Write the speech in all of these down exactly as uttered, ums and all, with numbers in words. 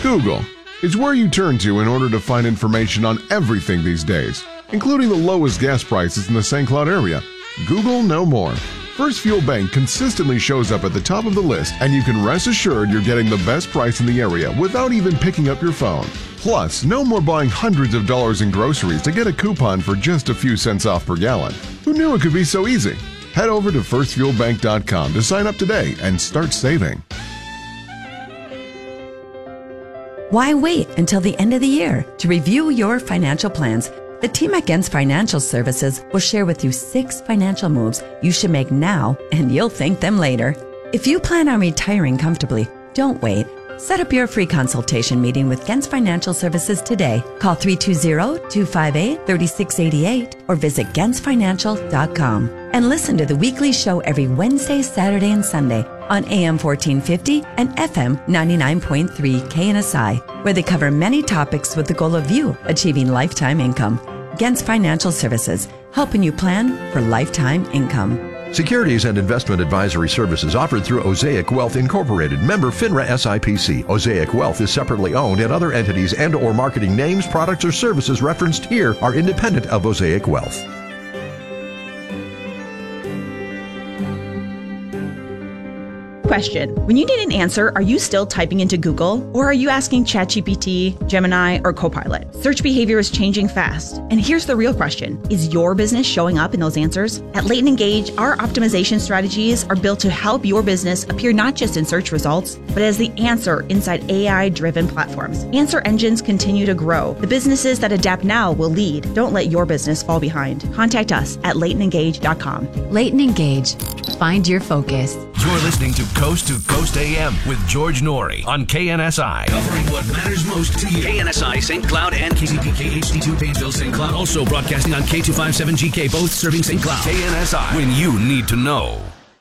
Google. It's where you turn to in order to find information on everything these days, including the lowest gas prices in the Saint Cloud area. Google no more. First Fuel Bank consistently shows up at the top of the list, and you can rest assured you're getting the best price in the area without even picking up your phone. Plus, no more buying hundreds of dollars in groceries to get a coupon for just a few cents off per gallon. Who knew it could be so easy? Head over to first fuel bank dot com to sign up today and start saving. Why wait until the end of the year to review your financial plans? The team at Gens Financial Services will share with you six financial moves you should make now, and you'll thank them later. If you plan on retiring comfortably, don't wait. Set up your free consultation meeting with Gens Financial Services today. Call three two zero, two five eight, three six eight eight or visit gens financial dot com. And listen to the weekly show every Wednesday, Saturday, and Sunday on A M fourteen fifty and F M ninety-nine point three K N S I, where they cover many topics with the goal of you achieving lifetime income. Gens Financial Services, helping you plan for lifetime income. Securities and investment advisory services offered through Osaic Wealth Incorporated, member FINRA S I P C. Osaic Wealth is separately owned, and other entities and or marketing names, products, or services referenced here are independent of Osaic Wealth. Question. When you need an answer, are you still typing into Google, or are you asking ChatGPT, Gemini, or Copilot? Search behavior is changing fast. And here's the real question. Is your business showing up in those answers? At Leighton Engage, our optimization strategies are built to help your business appear not just in search results, but as the answer inside A I-driven platforms. Answer engines continue to grow. The businesses that adapt now will lead. Don't let your business fall behind. Contact us at leighton engage dot com. Leighton Engage. Find your focus. You're listening to Coast to Coast A M with George Norrie on K N S I. Covering what matters most to you. K N S I Saint Cloud and K C P K H D two Painesville Saint Cloud. Also broadcasting on K two fifty-seven G K, both serving Saint Cloud. K N S I, when you need to know.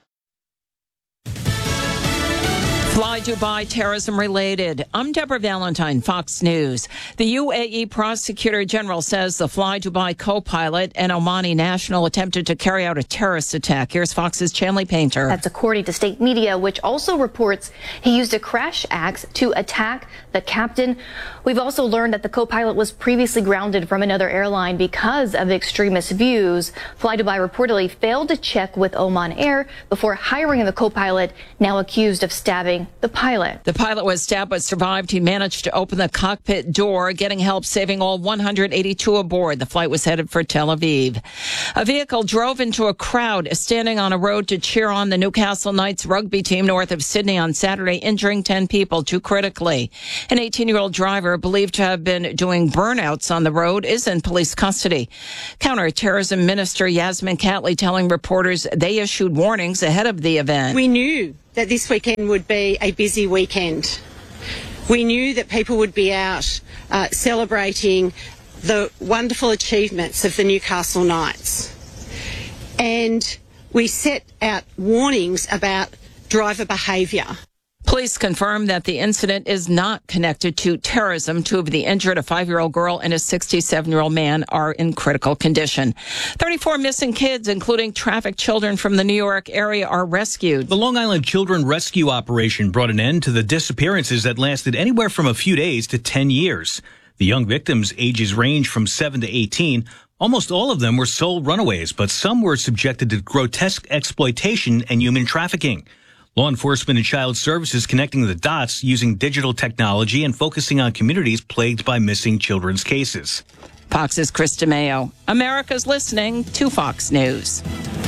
Fly Dubai terrorism related. I'm Deborah Valentine, Fox News. The U A E Prosecutor General says the Fly Dubai co-pilot, an Omani national, attempted to carry out a terrorist attack. Here's Fox's Chanley Painter. That's according to state media, which also reports he used a crash axe to attack the captain. We've also learned that the co-pilot was previously grounded from another airline because of extremist views. Fly Dubai reportedly failed to check with Oman Air before hiring the co-pilot, now accused of stabbing the pilot. The pilot was stabbed but survived. He managed to open the cockpit door, getting help saving all one hundred eighty-two aboard. The flight was headed for Tel Aviv. A vehicle drove into a crowd standing on a road to cheer on the Newcastle Knights rugby team north of Sydney on Saturday, injuring ten people, two critically. An eighteen-year-old driver believed to have been doing burnouts on the road is in police custody. Counterterrorism Minister Yasmin Catley telling reporters they issued warnings ahead of the event. We knew that this weekend would be a busy weekend. We knew that people would be out uh, celebrating the wonderful achievements of the Newcastle Knights. And we set out warnings about driver behaviour. Police confirm that the incident is not connected to terrorism. Two of the injured, a five-year-old girl and a sixty-seven-year-old man, are in critical condition. thirty-four missing kids, including trafficked children from the New York area, are rescued. The Long Island Children Rescue Operation brought an end to the disappearances that lasted anywhere from a few days to ten years. The young victims' ages range from seven to eighteen. Almost all of them were sole runaways, but some were subjected to grotesque exploitation and human trafficking. Law enforcement and child services connecting the dots using digital technology and focusing on communities plagued by missing children's cases. Fox's Chris DeMeo. America's listening to Fox News.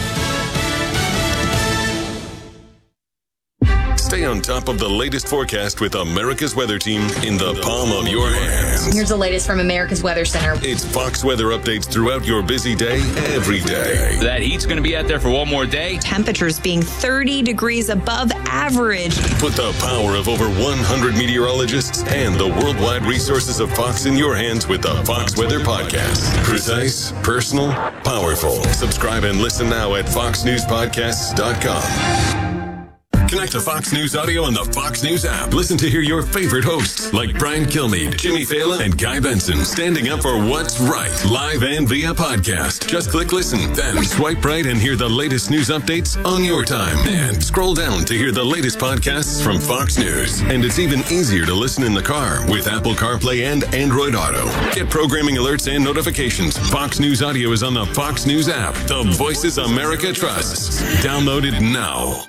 Stay on top of the latest forecast with America's Weather Team in the palm of your hands. Here's the latest from America's Weather Center. It's Fox weather updates throughout your busy day, every day. That heat's going to be out there for one more day. Temperatures being thirty degrees above average. Put the power of over one hundred meteorologists and the worldwide resources of Fox in your hands with the Fox Weather Podcast. Precise, personal, powerful. Subscribe and listen now at fox news podcasts dot com. Connect to Fox News Audio on the Fox News app. Listen to hear your favorite hosts like Brian Kilmeade, Jimmy Fallon, and Guy Benson standing up for what's right, live and via podcast. Just click listen, then swipe right and hear the latest news updates on your time. And scroll down to hear the latest podcasts from Fox News. And it's even easier to listen in the car with Apple CarPlay and Android Auto. Get programming alerts and notifications. Fox News Audio is on the Fox News app. The voices America trusts. Download it now.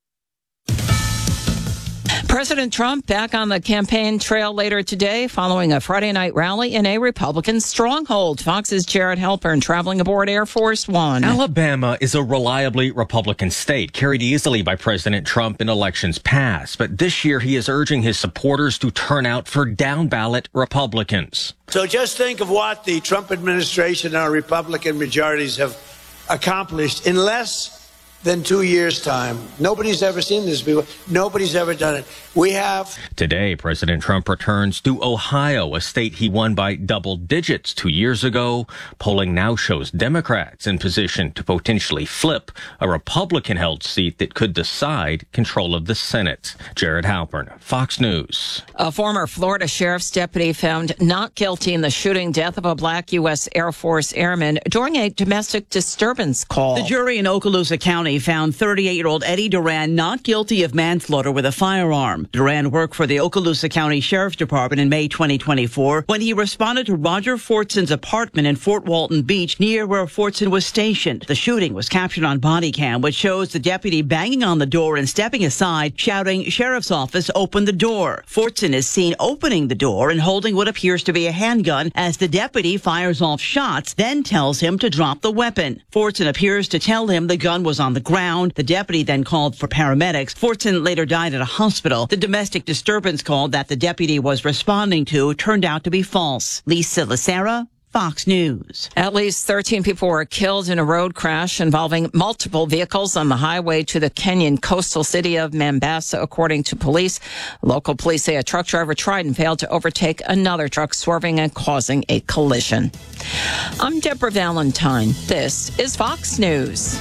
President Trump back on the campaign trail later today following a Friday night rally in a Republican stronghold. Fox's Jared Halpern traveling aboard Air Force One. Alabama is a reliably Republican state, carried easily by President Trump in elections past. But this year, he is urging his supporters to turn out for down-ballot Republicans. So just think of what the Trump administration and our Republican majorities have accomplished in less than two years' time. Nobody's ever seen this before. Nobody's ever done it. We have. Today, President Trump returns to Ohio, a state he won by double digits two years ago. Polling now shows Democrats in position to potentially flip a Republican-held seat that could decide control of the Senate. Jared Halpern, Fox News. A former Florida sheriff's deputy found not guilty in the shooting death of a black U S Air Force airman during a domestic disturbance call. The jury in Okaloosa County found thirty-eight-year-old Eddie Duran not guilty of manslaughter with a firearm. Duran worked for the Okaloosa County Sheriff's Department in May twenty twenty-four when he responded to Roger Fortson's apartment in Fort Walton Beach, near where Fortson was stationed. The shooting was captured on body cam, which shows the deputy banging on the door and stepping aside, shouting, "Sheriff's office, open the door." Fortson is seen opening the door and holding what appears to be a handgun as the deputy fires off shots, then tells him to drop the weapon. Fortson appears to tell him the gun was on the ground. The deputy then called for paramedics. Fortson later died at a hospital. The domestic disturbance call that the deputy was responding to turned out to be false. Lisa Lacera, Fox News. At least thirteen people were killed in a road crash involving multiple vehicles on the highway to the Kenyan coastal city of Mombasa, according to police. Local police say a truck driver tried and failed to overtake another truck, swerving and causing a collision. I'm Deborah Valentine. This is Fox News.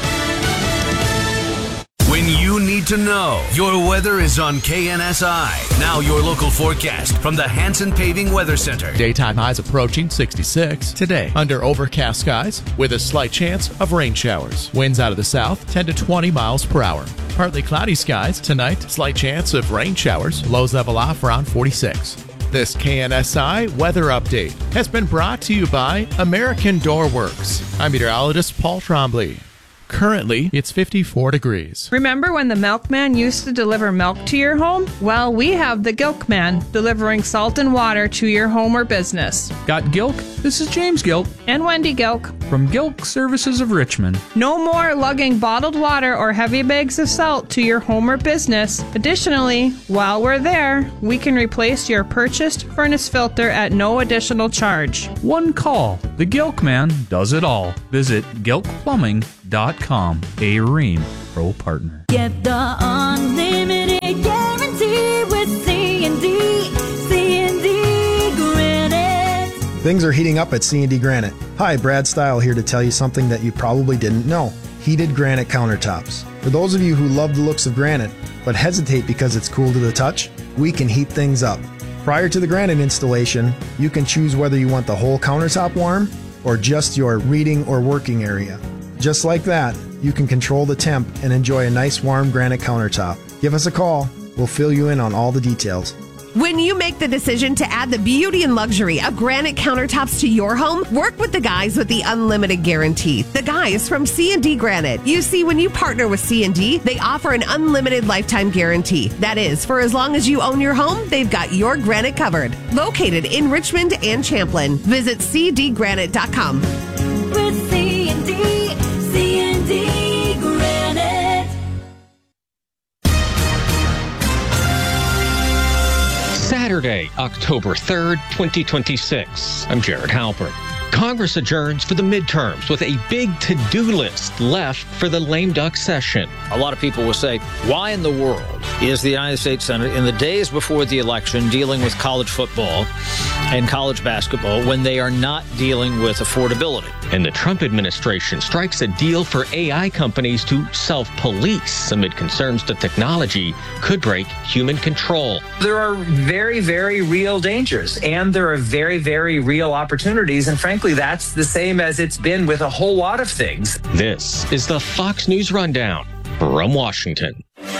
When you need to know, your weather is on K N S I. Now your local forecast from the Hanson Paving Weather Center. Daytime highs approaching sixty-six. Today, under overcast skies with a slight chance of rain showers. Winds out of the south, ten to twenty miles per hour. Partly cloudy skies. Tonight, slight chance of rain showers. Lows level off around forty-six. This K N S I weather update has been brought to you by American Door Works. I'm meteorologist Paul Trombley. Currently, it's fifty-four degrees. Remember when the milkman used to deliver milk to your home? Well, we have the Gilkman, delivering salt and water to your home or business. Got Gilk? This is James Gilk. And Wendy Gilk. From Gilk Services of Richmond. No more lugging bottled water or heavy bags of salt to your home or business. Additionally, while we're there, we can replace your purchased furnace filter at no additional charge. One call. The Gilkman does it all. Visit gilk plumbing dot com, a Rheem Pro partner. Get the unlimited guarantee with C and D, C and D Granite. Things are heating up at C and D Granite. Hi, Brad Stile here to tell you something that you probably didn't know. Heated granite countertops. For those of you who love the looks of granite, but hesitate because it's cool to the touch, we can heat things up. Prior to the granite installation, you can choose whether you want the whole countertop warm or just your reading or working area. Just like that, you can control the temp and enjoy a nice warm granite countertop. Give us a call. We'll fill you in on all the details. When you make the decision to add the beauty and luxury of granite countertops to your home, work with the guys with the unlimited guarantee. The guys from C and D Granite. You see, when you partner with C and D, they offer an unlimited lifetime guarantee. That is, for as long as you own your home, they've got your granite covered. Located in Richmond and Champlin. Visit c d granite dot com. With C and D, C and D Granite. Saturday, October third, twenty twenty-six. I'm Jared Halpern. Congress adjourns for the midterms with a big to-do list left for the lame duck session. A lot of people will say, why in the world is the United States Senate in the days before the election dealing with college football and college basketball when they are not dealing with affordability? And the Trump administration strikes a deal for A I companies to self-police amid concerns that technology could break human control. There are very, very real dangers, and there are very, very real opportunities. And frankly, that's the same as it's been with a whole lot of things. This is the Fox News Rundown from Washington.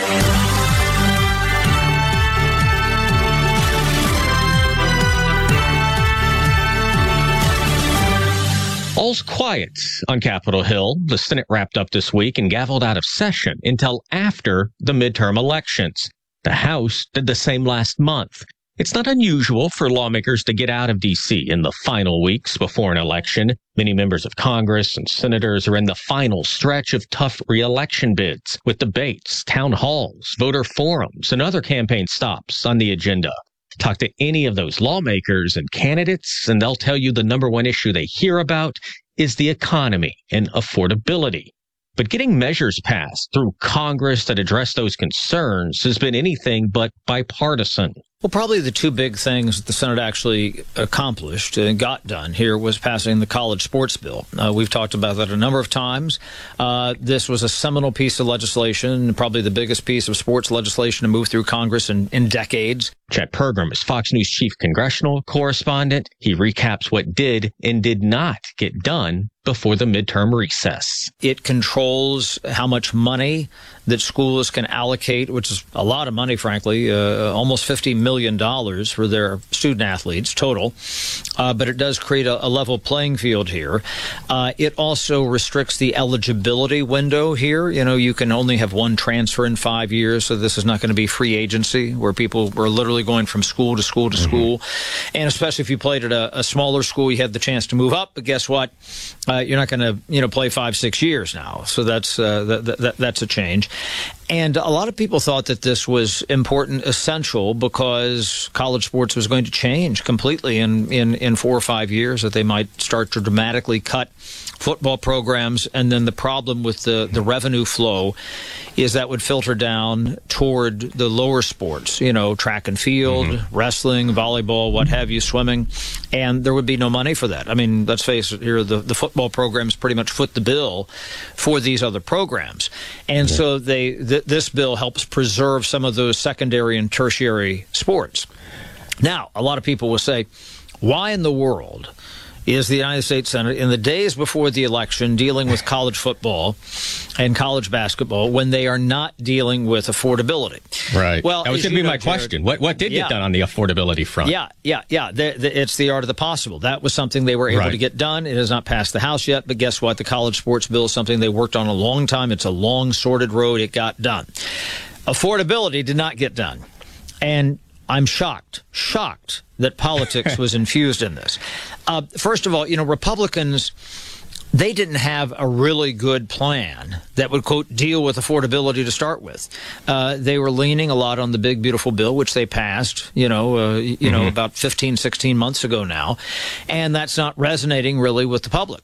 All's quiet on Capitol Hill. The Senate wrapped up this week and gavelled out of session until after the midterm elections. The House did the same last month. It's not unusual for lawmakers to get out of D C in the final weeks before an election. Many members of Congress and senators are in the final stretch of tough re-election bids, with debates, town halls, voter forums, and other campaign stops on the agenda. Talk to any of those lawmakers and candidates, and they'll tell you the number one issue they hear about is the economy and affordability. But getting measures passed through Congress that address those concerns has been anything but bipartisan. Well, probably the two big things that the Senate actually accomplished and got done here was passing the college sports bill. Uh, we've talked about that a number of times. Uh, this was a seminal piece of legislation, probably the biggest piece of sports legislation to move through Congress in, in decades. Chet Pergram is Fox News chief congressional correspondent. He recaps what did and did not get done before the midterm recess. It controls how much money that schools can allocate, which is a lot of money, frankly, uh, almost fifty million dollars for their student athletes total. Uh, but it does create a, a level playing field here. Uh, it also restricts the eligibility window here. You know, you can only have one transfer in five years, so this is not going to be free agency where people are literally going from school to school to mm-hmm. school. And especially if you played at a, a smaller school, you had the chance to move up. But guess what? Uh, you're not going to, you know, play five, six years now. So that's uh, that, that, that's a change. And a lot of people thought that this was important, essential, because college sports was going to change completely in, in, in four or five years, that they might start to dramatically cut football programs. And then the problem with the, the revenue flow is that would filter down toward the lower sports, you know, track and field, mm-hmm. wrestling, volleyball, what have you, swimming. And there would be no money for that. I mean, let's face it here, the, the football programs pretty much foot the bill for these other programs. And mm-hmm. so they th- this bill helps preserve some of those secondary and tertiary sports. Now, a lot of people will say, why in the world is the United States Senate in the days before the election dealing with college football and college basketball when they are not dealing with affordability? Right. Well, that was going to be know, my Jared, question. What what did yeah. get done on the affordability front? Yeah, yeah, yeah. The, the, it's the art of the possible. That was something they were able right. to get done. It has not passed the House yet, but guess what? The college sports bill is something they worked on a long time. It's a long, sorted road. It got done. Affordability did not get done. And I'm shocked, shocked that politics was infused in this. Uh, first of all, you know, Republicans, they didn't have a really good plan that would, quote, deal with affordability to start with. Uh, they were leaning a lot on the big, beautiful bill, which they passed, you know, uh, you mm-hmm. know, about fifteen, sixteen months ago now. And that's not resonating really with the public.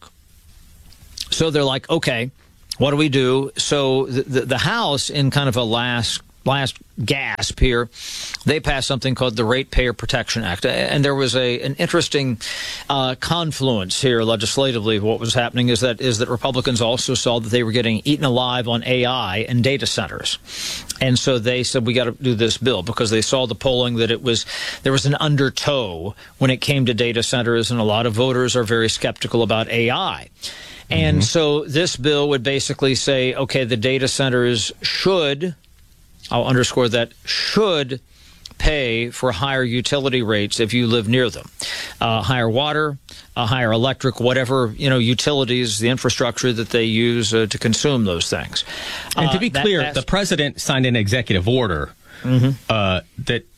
So they're like, okay, what do we do? So the, the, the House, in kind of a last last gasp here, they passed something called the Ratepayer Protection Act. And there was a an interesting uh, confluence here legislatively. What was happening is that is that Republicans also saw that they were getting eaten alive on A I and data centers. And so they said, we got to do this bill, because they saw the polling that it was there was an undertow when it came to data centers, and a lot of voters are very skeptical about A I. And mm-hmm. so this bill would basically say, okay, the data centers should, I'll underscore that, should pay for higher utility rates if you live near them. Uh, higher water, uh, higher electric, whatever, you know, utilities, the infrastructure that they use uh, to consume those things. And to be uh, clear, that, the president signed an executive order mm-hmm. uh, that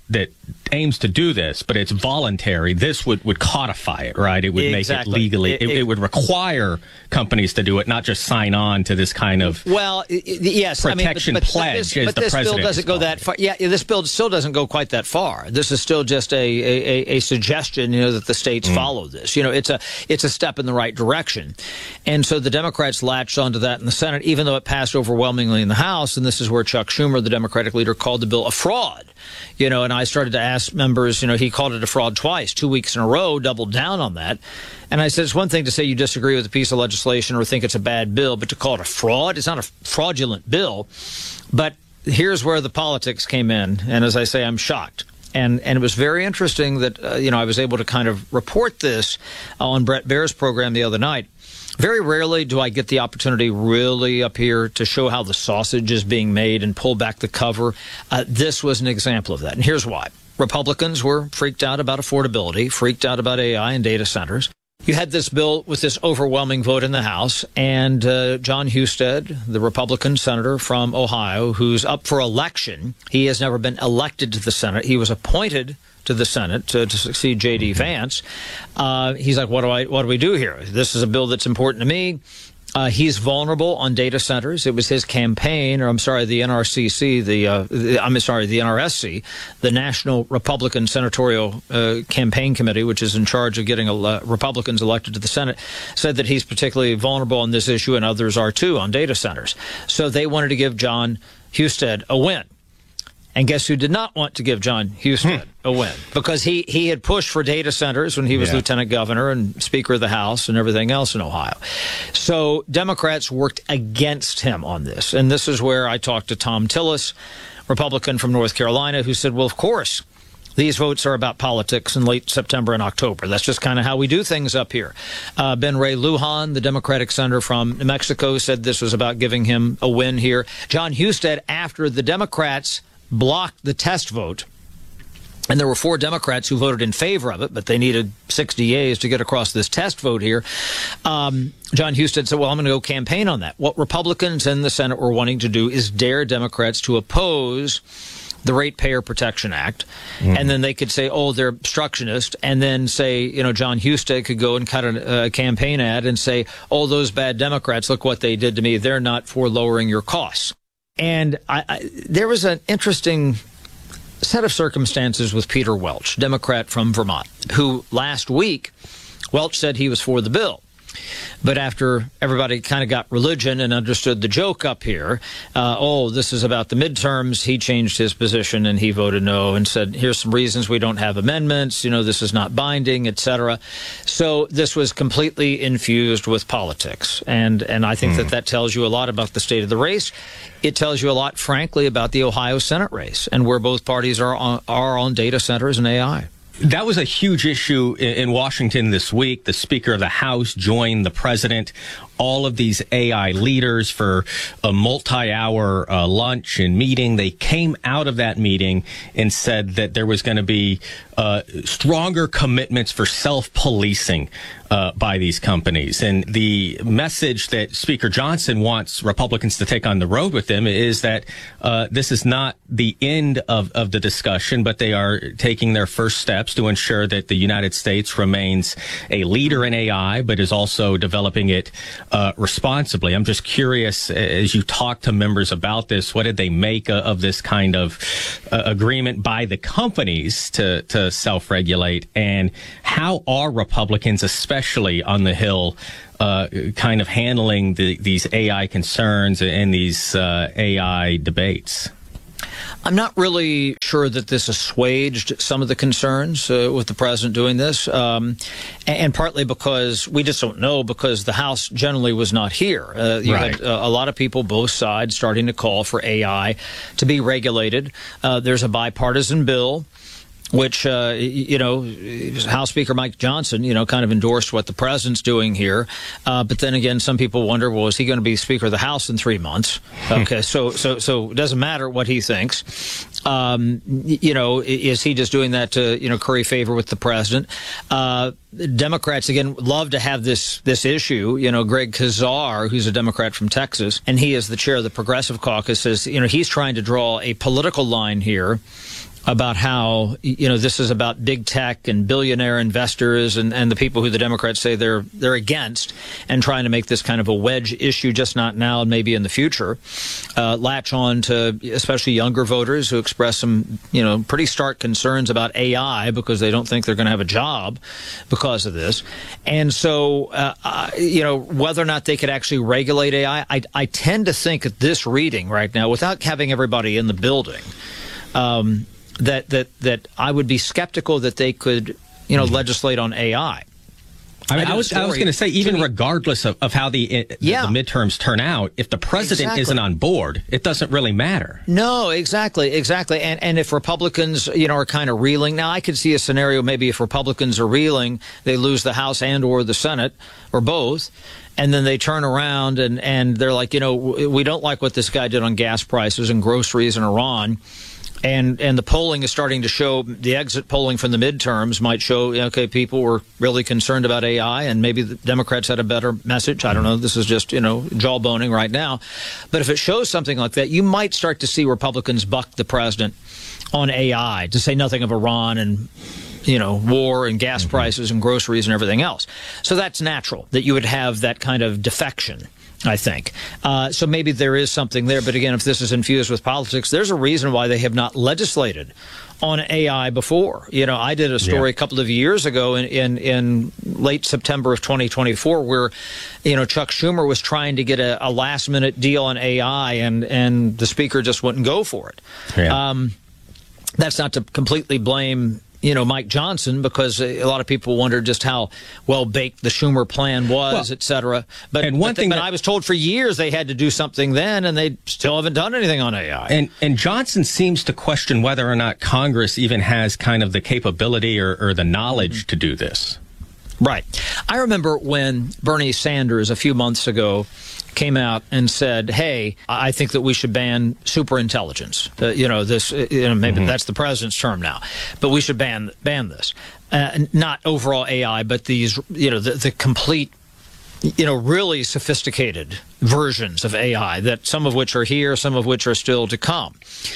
that aims to do this, but it's voluntary. This would, would codify it, right? It would Exactly. make it legally. It- It, it- it would require companies to do it, not just sign on to this kind of Well, i- i- yes, protection I mean, but, but, pledge, but this, as but the this bill president doesn't has go called that far. Yeah, this bill still doesn't go quite that far. This is still just a a, a suggestion, you know, that the states Mm. follow this. You know, it's a it's a step in the right direction, and so the Democrats latched onto that in the Senate, even though it passed overwhelmingly in the House. And this is where Chuck Schumer, the Democratic leader, called the bill a fraud. You know, and I started to ask members, you know, he called it a fraud twice, two weeks in a row, doubled down on that. And I said, it's one thing to say you disagree with a piece of legislation or think it's a bad bill, but to call it a fraud, it's not a fraudulent bill. But here's where the politics came in. And as I say, I'm shocked. And and it was very interesting that, uh, you know, I was able to kind of report this on Brett Baer's program the other night. Very rarely do I get the opportunity really up here to show how the sausage is being made and pull back the cover. Uh, this was an example of that. And here's why. Republicans were freaked out about affordability, freaked out about A I and data centers. You had this bill with this overwhelming vote in the House, and uh, John Husted, the Republican senator from Ohio, who's up for election, he has never been elected to the Senate. He was appointed to the Senate to, to succeed J D Vance. Uh, he's like, what do I, what do we do here? This is a bill that's important to me. Uh, he's vulnerable on data centers. It was his campaign, or I'm sorry, the N R C C, the, uh, the I'm sorry, the N R S C, the National Republican Senatorial uh, Campaign Committee, which is in charge of getting ele- Republicans elected to the Senate, said that he's particularly vulnerable on this issue, and others are too on data centers. So they wanted to give John Husted a win. And guess who did not want to give John Husted hmm. a win? Because he, he had pushed for data centers when he was yeah. lieutenant governor and speaker of the House and everything else in Ohio. So Democrats worked against him on this. And this is where I talked to Tom Tillis, Republican from North Carolina, who said, well, of course, these votes are about politics in late September and October. That's just kind of how we do things up here. Uh, Ben Ray Lujan, the Democratic senator from New Mexico, said this was about giving him a win here. John Husted, after the Democrats blocked the test vote, and there were four Democrats who voted in favor of it, but they needed sixty yeas to get across this test vote here. Um, John Husted said, well, I'm going to go campaign on that. What Republicans in the Senate were wanting to do is dare Democrats to oppose the Ratepayer Protection Act, mm. and then they could say, oh, they're obstructionist, and then say, you know, John Husted could go and cut a, a campaign ad and say, oh, those bad Democrats, look what they did to me. They're not for lowering your costs. And I, I, there was an interesting set of circumstances with Peter Welch, Democrat from Vermont, who last week, Welch said he was for the bill. But after everybody kind of got religion and understood the joke up here, uh, oh, this is about the midterms, he changed his position and he voted no and said, here's some reasons we don't have amendments, you know, this is not binding, et cetera. So this was completely infused with politics. And, and I think mm. that that tells you a lot about the state of the race. It tells you a lot, frankly, about the Ohio Senate race and where both parties are on, are on data centers and A I. That was a huge issue in Washington this week. The Speaker of the House joined the president, all of these A I leaders for a multi-hour uh, lunch and meeting. They came out of that meeting and said that there was going to be uh, stronger commitments for self-policing uh, by these companies. And the message that Speaker Johnson wants Republicans to take on the road with them is that uh, this is not the end of, of the discussion, but they are taking their first steps to ensure that the United States remains a leader in A I, but is also developing it uh, responsibly. I'm just curious, as you talk to members about this, what did they make uh, of this kind of uh, agreement by the companies to, to self-regulate, and how are Republicans, especially on the Hill, uh, kind of handling the, these A I concerns and these uh, A I debates? I'm not really sure that this assuaged some of the concerns uh, with the president doing this, um, and, and partly because we just don't know, because the House generally was not here. Uh, you right. had uh, a lot of people, both sides, starting to call for A I to be regulated. Uh, there's a bipartisan bill, which, uh, you know, House Speaker Mike Johnson, you know, kind of endorsed what the president's doing here. Uh, but then again, some people wonder, well, is he going to be Speaker of the House in three months? Okay, so so so it doesn't matter what he thinks. Um, you know, is he just doing that to, you know, curry favor with the president? Uh, Democrats, again, love to have this this issue. You know, Greg Kazar, who's a Democrat from Texas, and he is the chair of the Progressive Caucus, says, you know, he's trying to draw a political line here about how, you know, this is about big tech and billionaire investors and, and the people who the Democrats say they're they're against, and trying to make this kind of a wedge issue, just not now and maybe in the future, uh, latch on to especially younger voters who express some, you know, pretty stark concerns about A I because they don't think they're going to have a job because of this. And so, uh, uh, you know, whether or not they could actually regulate A I, I, I tend to think at this reading right now, without having everybody in the building, um, that that that I would be skeptical that they could, you know, mm-hmm. legislate on A I. I mean, I, I was I was going to say, even me, regardless of, of how the, uh, yeah. the midterms turn out, if the president exactly. isn't on board, it doesn't really matter. No, exactly, exactly. And and if Republicans, you know, are kind of reeling, now I could see a scenario maybe if Republicans are reeling, they lose the House and or the Senate or both. And then they turn around and, and they're like, you know, we don't like what this guy did on gas prices and groceries in Iran. And and the polling is starting to show, the exit polling from the midterms might show, okay, people were really concerned about A I, and maybe the Democrats had a better message. I don't know. This is just, you know, jawboning right now. But if it shows something like that, you might start to see Republicans buck the president on A I, to say nothing of Iran and, you know, war and gas prices and groceries and everything else. So that's natural that you would have that kind of defection, I think. Uh, so maybe there is something there. But again, if this is infused with politics, there's a reason why they have not legislated on A I before. You know, I did a story yeah. a couple of years ago in, in, in late September of twenty twenty-four where, you know, Chuck Schumer was trying to get a, a last minute deal on A I, and, and the speaker just wouldn't go for it. Yeah. Um, that's not to completely blame, you know, Mike Johnson, because a lot of people wondered just how well baked the Schumer plan was, well, et cetera. But, and one but, thing but that, I was told for years they had to do something then, and they still haven't done anything on A I. And and Johnson seems to question whether or not Congress even has kind of the capability or, or the knowledge mm-hmm. to do this. Right. I remember when Bernie Sanders a few months ago came out and said, hey, I think that we should ban superintelligence. Uh, you know, this, you know, maybe mm-hmm. that's the president's term now, but we should ban ban this. Uh, not overall A I, but these, you know, the, the complete, you know, really sophisticated versions of A I, that some of which are here, some of which are still to come.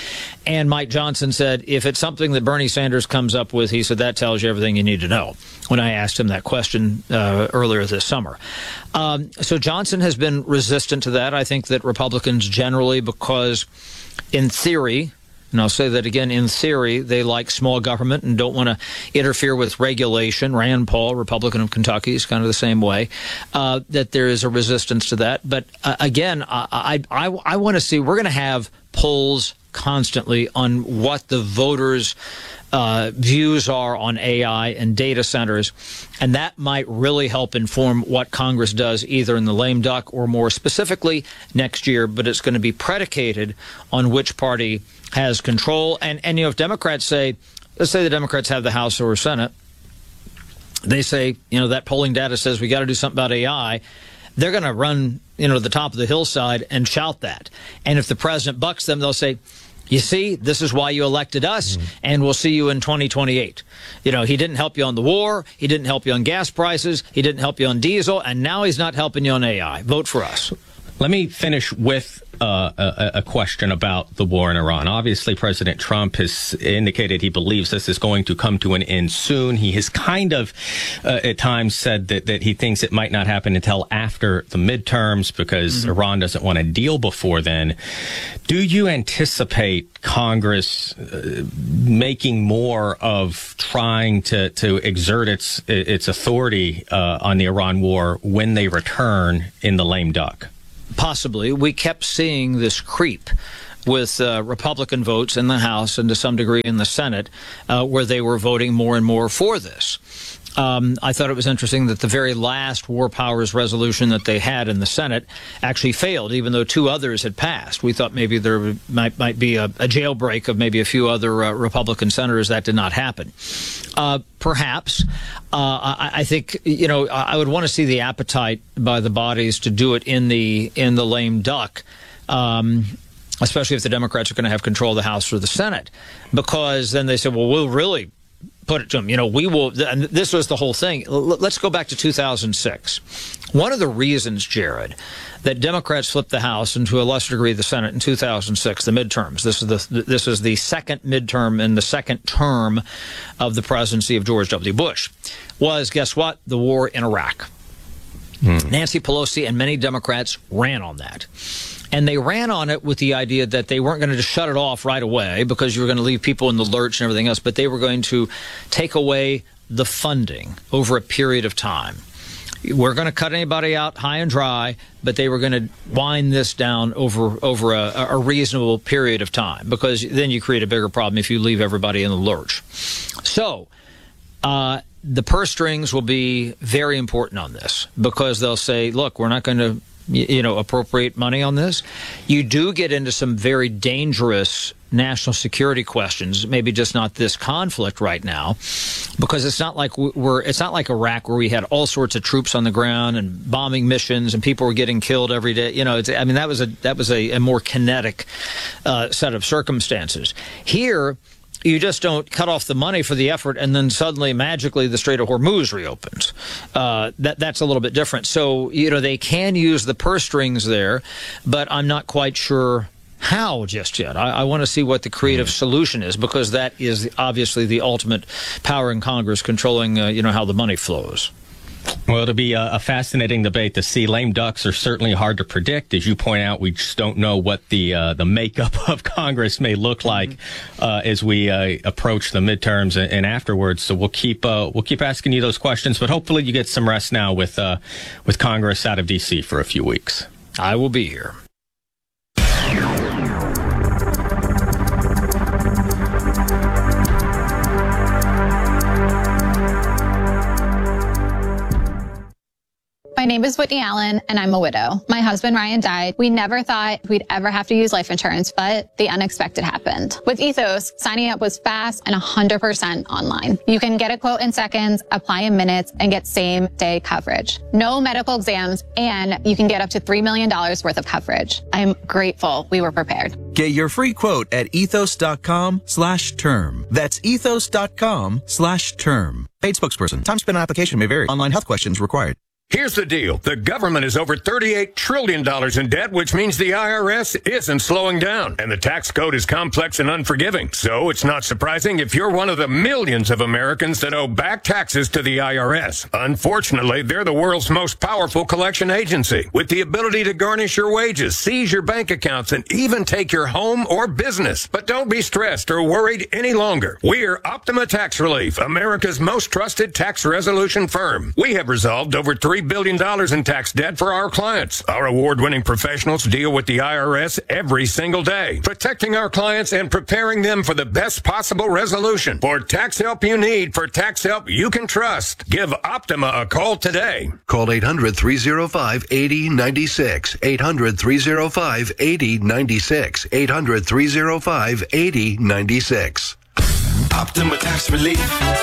And Mike Johnson said, if it's something that Bernie Sanders comes up with, he said, that tells you everything you need to know, when I asked him that question uh, earlier this summer. Um, so Johnson has been resistant to that. I think that Republicans generally, because in theory, and I'll say that again, in theory, they like small government and don't want to interfere with regulation. Rand Paul, Republican of Kentucky, is kind of the same way, uh, that there is a resistance to that. But uh, again, I, I, I, I want to see, we're going to have polls constantly on what the voters' uh, views are on A I and data centers, and that might really help inform what Congress does either in the lame duck or more specifically next year. But it's going to be predicated on which party has control. And, and you know, if Democrats say, let's say the Democrats have the House or Senate, they say, you know, that polling data says we got to do something about A I, they're going to run, you know, to the top of the hillside and shout that. And if the president bucks them, they'll say, you see, this is why you elected us, mm-hmm. and we'll see you in twenty twenty-eight. You know, he didn't help you on the war, he didn't help you on gas prices, he didn't help you on diesel, and now he's not helping you on A I. Vote for us. Let me finish with uh, a, a question about the war in Iran. Obviously, President Trump has indicated he believes this is going to come to an end soon. He has kind of, uh, at times, said that, that he thinks it might not happen until after the midterms because mm-hmm. Iran doesn't want a deal before then. Do you anticipate Congress uh, making more of trying to, to exert its its authority uh, on the Iran war when they return in the lame duck? Possibly. We kept seeing this creep with uh, Republican votes in the House and to some degree in the Senate, uh, where they were voting more and more for this. Um, I thought it was interesting that the very last war powers resolution that they had in the Senate actually failed, even though two others had passed. We thought maybe there might, might be a, a jailbreak of maybe a few other uh, Republican senators. That did not happen. Uh, perhaps. Uh, I, I think, you know, I would want to see the appetite by the bodies to do it in the, in the lame duck. Um, especially if the Democrats are going to have control of the House or the Senate, because then they say, well, we'll really put it to them. You know, we will, and this was the whole thing. Let's go back to two thousand six One of the reasons, Jared, that Democrats flipped the House and to a lesser degree the Senate in two thousand six, the midterms. This is the this is the second midterm in the second term of the presidency of George W. Bush. Was, guess what? The war in Iraq. Hmm. Nancy Pelosi and many Democrats ran on that. And they ran on it with the idea that they weren't going to just shut it off right away because you were going to leave people in the lurch and everything else, but they were going to take away the funding over a period of time. We're going to cut anybody out high and dry, but they were going to wind this down over over a, a reasonable period of time, because then you create a bigger problem if you leave everybody in the lurch. So uh, the purse strings will be very important on this, because they'll say, look, we're not going to you know, appropriate money on this. You do get into some very dangerous national security questions, maybe just not this conflict right now, because it's not like we're, it's not like Iraq where we had all sorts of troops on the ground and bombing missions and people were getting killed every day. You know, it's, I mean, that was a, that was a, a more kinetic uh, set of circumstances. Here, you just don't cut off the money for the effort and then suddenly, magically, the Strait of Hormuz reopens. Uh, that that's a little bit different. So, you know, they can use the purse strings there, but I'm not quite sure how just yet. I, I want to see what the creative mm. solution is, because that is obviously the ultimate power in Congress, controlling, uh, you know, how the money flows. Well, it'll be a, a fascinating debate to see. Lame ducks are certainly hard to predict. As you point out, we just don't know what the uh, the makeup of Congress may look like uh, as we uh, approach the midterms and, and afterwards. So we'll keep uh, we'll keep asking you those questions, but hopefully you get some rest now with uh, with Congress out of D C for a few weeks. I will be here. My name is Whitney Allen, and I'm a widow. My husband, Ryan, died. We never thought we'd ever have to use life insurance, but the unexpected happened. With Ethos, signing up was fast and one hundred percent online. You can get a quote in seconds, apply in minutes, and get same-day coverage. No medical exams, and you can get up to three million dollars worth of coverage. I'm grateful we were prepared. Get your free quote at ethos.com slash term. That's ethos.com slash term. Paid spokesperson. Time spent on application may vary. Online health questions required. Here's the deal. The government is over thirty-eight trillion dollars in debt, which means the I R S isn't slowing down. And the tax code is complex and unforgiving. So it's not surprising if you're one of the millions of Americans that owe back taxes to the I R S. Unfortunately, they're the world's most powerful collection agency, with the ability to garnish your wages, seize your bank accounts, and even take your home or business. But don't be stressed or worried any longer. We're Optima Tax Relief, America's most trusted tax resolution firm. We have resolved over three billion dollars in tax debt for our clients. Our award-winning professionals deal with the I R S every single day, protecting our clients and preparing them for the best possible resolution. For tax help you need, for tax help you can trust, give Optima a call today. Call eight hundred, three oh five, eight oh nine six. eight hundred, three oh five, eight oh nine six. eight hundred, three oh five, eight oh nine six. Optima Tax Relief.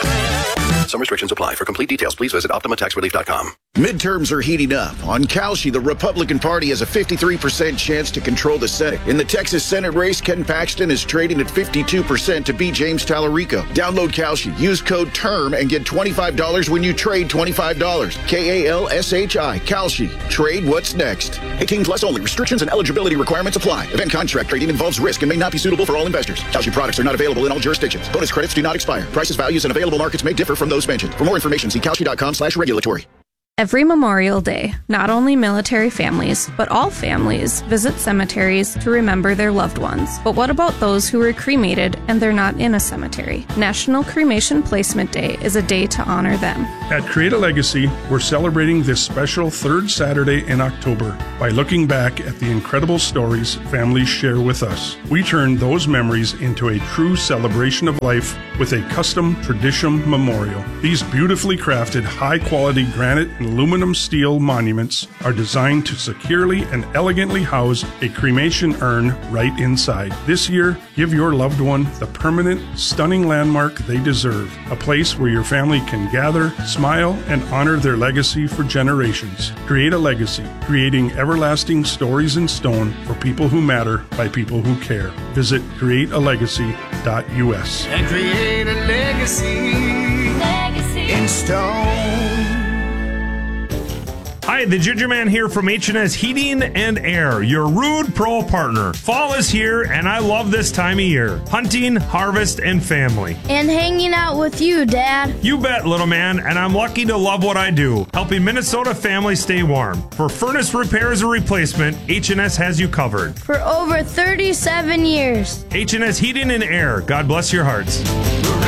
Some restrictions apply. For complete details, please visit optima tax relief dot com. Midterms are heating up. On Kalshi, the Republican Party has a fifty-three percent chance to control the Senate. In the Texas Senate race, Ken Paxton is trading at fifty-two percent to beat James Tallarico. Download Kalshi. Use code TERM and get twenty-five dollars when you trade twenty-five dollars. K A L S H I. Kalshi. Trade what's next. eighteen plus only. Restrictions and eligibility requirements apply. Event contract trading involves risk and may not be suitable for all investors. Kalshi products are not available in all jurisdictions. Bonus credits do not expire. Prices, values, and available markets may differ from those mentioned. For more information, see kalshi.com slash regulatory. Every Memorial Day, not only military families, but all families visit cemeteries to remember their loved ones. But what about those who were cremated and they're not in a cemetery? National Cremation Placement Day is a day to honor them. At Create a Legacy, we're celebrating this special third Saturday in October by looking back at the incredible stories families share with us. We turn those memories into a true celebration of life with a custom Tradition Memorial. These beautifully crafted, high-quality granite and aluminum steel monuments are designed to securely and elegantly house a cremation urn right inside. This year, give your loved one the permanent, stunning landmark they deserve. A place where your family can gather, smile, and honor their legacy for generations. Create a Legacy, creating everlasting stories in stone for people who matter by people who care. Visit create a legacy dot U S. And create a legacy, legacy. in stone. Hi, Hi, the Ginger Man here from H and S Heating and Air, your Rude Pro partner. Fall is here, and I love this time of year. Hunting, harvest, and family. And hanging out with you, Dad. You bet, little man, and I'm lucky to love what I do, helping Minnesota families stay warm. For furnace repairs or replacement, H and S has you covered. For over thirty-seven years. H and S Heating and Air. God bless your hearts.